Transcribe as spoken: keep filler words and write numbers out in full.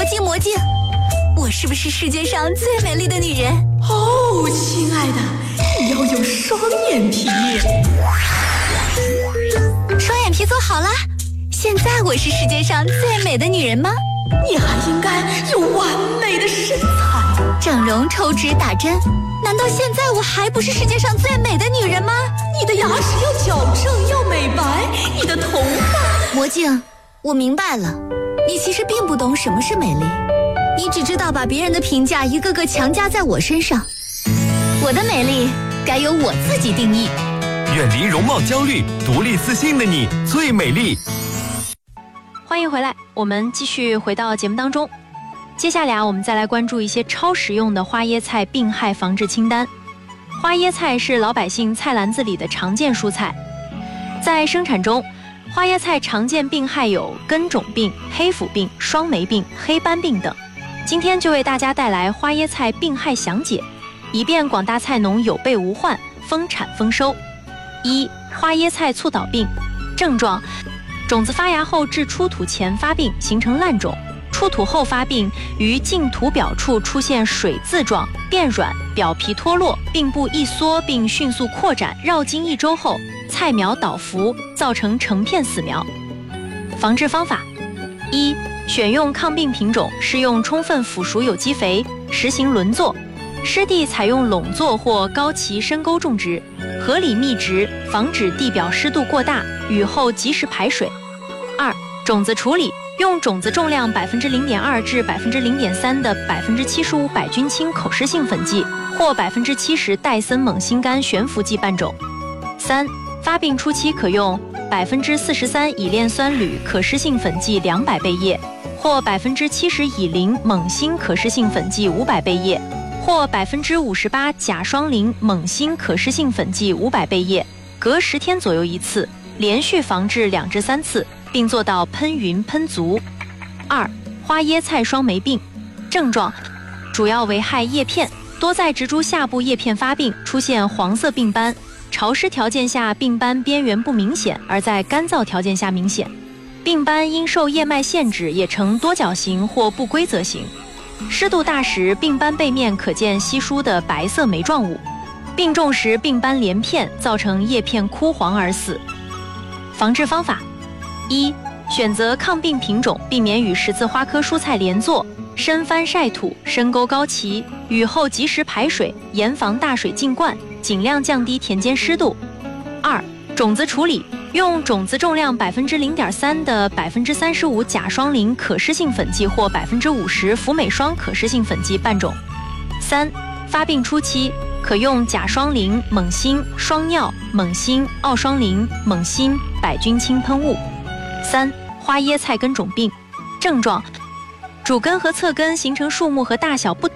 魔镜魔镜，我是不是世界上最美丽的女人？ 哦，亲爱的，你要有双眼皮。 双眼皮做好了，现在我是世界上最美的女人吗？ 你还应该有完美的身材。 整容、抽脂、打针，难道现在我还不是世界上最美的女人吗？ 你的牙齿要矫正，要美白，你的头发…… 魔镜，我明白了，你其实并不懂什么是美丽，你只知道把别人的评价一个个强加在我身上。我的美丽该由我自己定义。 远离容貌焦虑，独立自信的你最美丽。 欢迎回来，我们继续回到节目当中。接下来我们再来关注一些超实用的花椰菜病害防治清单。花椰菜是老百姓菜篮子里的常见蔬菜，在生产中，花椰菜常见病害有根肿病、黑腐病、双霉病、黑斑病等。今天就为大家带来花椰菜病害详解，以便广大菜农有备无患，丰产丰收。一、花椰菜猝倒病。症状：种子发芽后至出土前发病，形成烂种；出土后发病，于茎土表处出现水渍状，变软，表皮脱落，并部易缩，并迅速扩展，绕茎一周后，菜苗倒伏，造成成片死苗。防治方法：一、选用抗病品种，施用充分腐熟有机肥，实行轮作。湿地采用垄作或高畦深沟种植，合理密植，防止地表湿度过大，雨后及时排水。二、种子处理，用种子重量百分之零点二至百分之零点三的百分之七十五百菌清口湿性粉剂或百分之七十戴森锰锌苷悬浮剂拌种。三、发病初期可用百分之四十三乙链酸铝可湿性粉剂两百倍液，或百分之七十乙磷锰锌可湿性粉剂五百倍液，或百分之五十八甲双磷锰锌可湿性粉剂五百倍液，隔十天左右一次，连续防治两至三次，并做到喷匀喷足。二、花椰菜双霉病。症状：主要危害叶片，多在植株下部叶片发病，出现黄色病斑。潮湿条件下病斑边缘不明显，而在干燥条件下明显。病斑因受叶脉限制，也呈多角形或不规则形。湿度大时，病斑背面可见稀疏的白色霉状物；病重时，病斑连片，造成叶片枯黄而死。防治方法：一、选择抗病品种，避免与十字花科蔬菜连作，深翻晒土，深沟高畦，雨后及时排水，严防大水浸灌，尽量降低田间湿度。二、种子处理，用种子重量百分之零点三的百分之三十五甲双磷可湿性粉剂或百分之五十福美霜可湿性粉剂拌种。三、发病初期可用甲双磷锰锌双尿锰锌奥双磷锰锌百菌清喷雾。三、花椰菜根肿病。症状：主根和侧根形成数目和大小不等